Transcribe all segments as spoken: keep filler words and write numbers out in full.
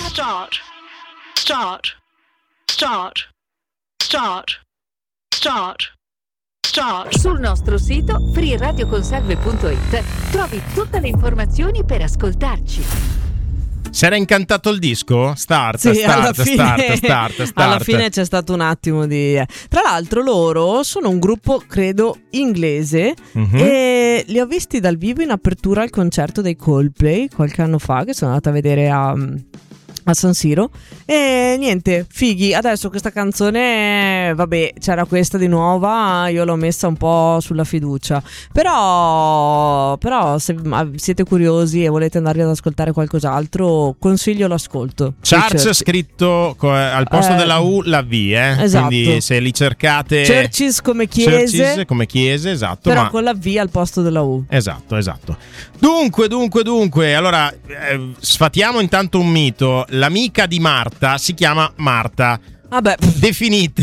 Start. Start. Start. Start. Start. Start. Sul nostro sito free radio conserve punto it trovi tutte le informazioni per ascoltarci. Si era incantato il disco? Start, sì, start, alla fine, start, start, start. Alla fine c'è stato un attimo di... Tra l'altro loro sono un gruppo, credo, inglese, mm-hmm. e li ho visti dal vivo in apertura al concerto dei Coldplay qualche anno fa, che sono andata a vedere a... a San Siro. E niente, fighi. Adesso questa canzone, vabbè, c'era questa di nuova, io l'ho messa un po' sulla fiducia. Però Però se siete curiosi e volete andare ad ascoltare qualcos'altro, consiglio l'ascolto. Charles ha scritto co- al posto eh, della U la V, eh? Esatto. Quindi se li cercate, Churches come chiese, Churches come chiese, esatto, però ma... con la V al posto della U. Esatto, esatto. Dunque, dunque, dunque, allora eh, sfatiamo intanto un mito. L'amica di Marta si chiama Marta. Vabbè. Definite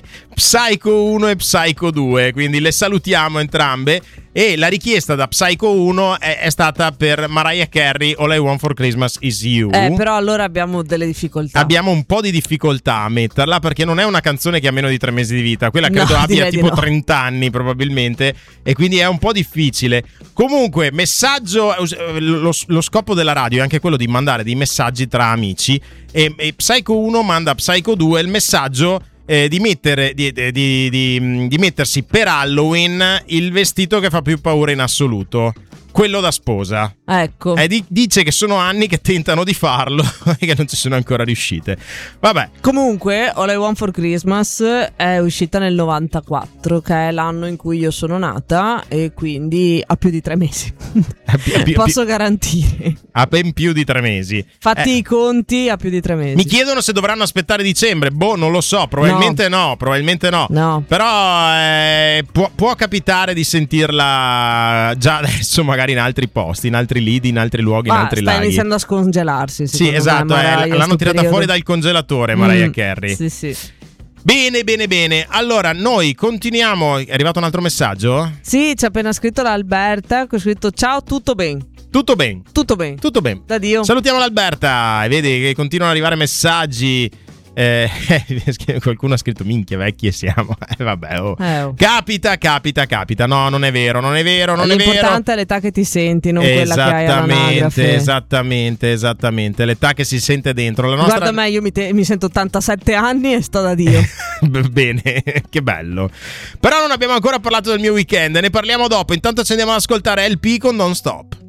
Psycho uno e Psycho due, quindi le salutiamo entrambe. E la richiesta da Psycho uno è, è stata per Mariah Carey, All I Want for Christmas Is You. Eh, però allora abbiamo delle difficoltà. Abbiamo un po' di difficoltà a metterla, perché non è una canzone che ha meno di tre mesi di vita. Quella credo no, abbia tipo no. trenta anni probabilmente, e quindi è un po' difficile. Comunque, messaggio, lo, lo scopo della radio è anche quello di mandare dei messaggi tra amici, e, e Psycho uno manda a Psycho due il messaggio Eh, di, mettere, di, di, di, di mettersi per Halloween il vestito che fa più paura in assoluto, quello da sposa. Ecco. Eh, di, dice che sono anni che tentano di farlo e che non ci sono ancora riuscite. Vabbè. Comunque, All I Want for Christmas è uscita nel novantaquattro, che è l'anno in cui io sono nata, e quindi ha più di tre mesi. più, più, Posso più, garantire. Ha ben più di tre mesi. Fatti eh. i conti, ha più di tre mesi. Mi chiedono se dovranno aspettare dicembre. Boh, non lo so. Probabilmente no, no probabilmente no. no. Però eh, può, può capitare di sentirla già adesso, magari in altri posti, in altri lidi, in altri luoghi, ah, in altri sta laghi. iniziando a scongelarsi. Sì, esatto, me, eh, l'hanno tirata periodo. fuori dal congelatore Mariah mm, Carey. Sì, sì. Bene, bene, bene. Allora, noi continuiamo. È arrivato un altro messaggio? Sì, ci ha appena scritto l'Alberta, che ha scritto: ciao, tutto bene. Tutto bene. Tutto bene. Tutto bene. Da Dio. Salutiamo l'Alberta. E vedi che continuano ad arrivare messaggi. Eh, qualcuno ha scritto: minchia, vecchie siamo. Eh, vabbè, oh. Eh, oh. Capita, capita, capita. No, non è vero, non è vero, non è vero. L'importante è l'età che ti senti, non quella che hai all'anagrafe. Esattamente, esattamente. L'età che si sente dentro. La nostra... Guarda me, io mi, te- mi sento ottantasette anni e sto da Dio. Bene, che bello. Però non abbiamo ancora parlato del mio weekend, ne parliamo dopo. Intanto ci andiamo ad ascoltare L P con Don't Stop.